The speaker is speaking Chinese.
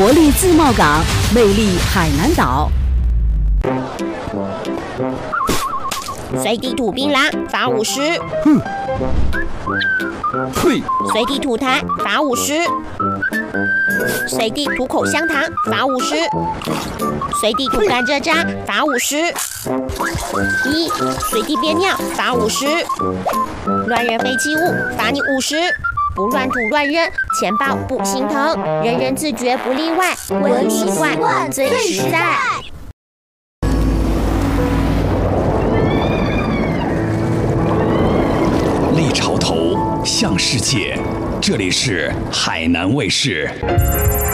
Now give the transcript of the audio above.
活力自贸港，魅力海南岛。 随地吐槟榔，罚50。 哼。呸！ 随地吐痰，罚50。随地吐口香糖，罚50。随地吐甘蔗渣，罚50。随地憋尿，罚50。乱扔废弃物，罚你50。不乱吐乱扔，钱包不心疼，人人自觉不例外，文习惯最实在。 立潮头向世界，这里是海南卫视。